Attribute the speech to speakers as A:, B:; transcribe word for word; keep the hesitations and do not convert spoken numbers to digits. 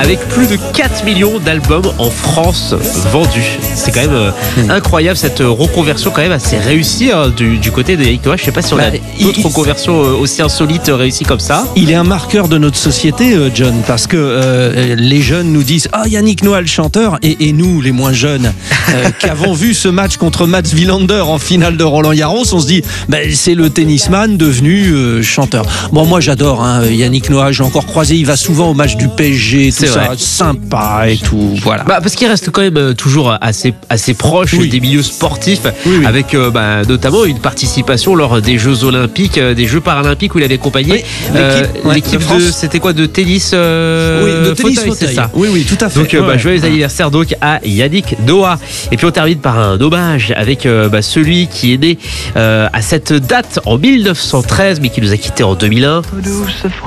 A: avec plus de quatre millions d'albums en France vendus. C'est quand même euh, mmh. incroyable cette reconversion quand même assez réussie hein, du, du côté de Yannick Noah. Je sais pas si on bah, a d'autres il, reconversions aussi insolites réussies comme ça.
B: Il est un marqueur de notre société, John, parce que euh, les jeunes nous disent ah oh, Yannick Noah le chanteur et, et nous les moins jeunes euh, qui avons vu ce match contre Mats Wilander en finale de Roland Garros, on se dit bah, c'est le tennisman devenu euh, chanteur. Bon moi j'adore hein, Yannick Noah, j'ai encore croisé, il va souvent au match du P S G, tout c'est ça, vrai. Sympa et tout, voilà.
A: Bah, parce qu'il reste quand même toujours assez, assez proche oui. des milieux sportifs, oui, oui. avec euh, bah, notamment une participation lors des Jeux Olympiques, euh, des Jeux Paralympiques où il avait accompagné oui, l'équipe, euh, ouais, l'équipe de, de c'était quoi de tennis, euh,
B: oui, de tennis fauteuil, c'est ça. Oui, oui, tout à fait.
A: Donc euh,
B: ouais,
A: bah, joyeux
B: ouais.
A: anniversaire donc à Yannick Noah. Et puis on termine par un hommage avec euh, bah, celui qui est né euh, à cette date en mille neuf cent treize mais qui nous a quittés en deux mille un.